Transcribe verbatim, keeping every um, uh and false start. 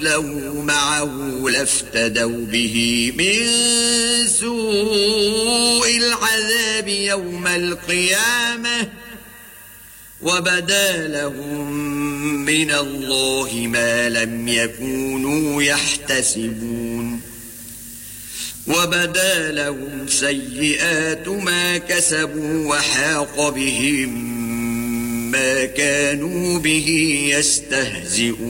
لو معه لافتدوا به من سوء العذاب يوم القيامة وبدا لهم من الله ما لم يكونوا يحتسبون وبدا لهم سيئات ما كسبوا وحاق بهم ما كانوا به يستهزئون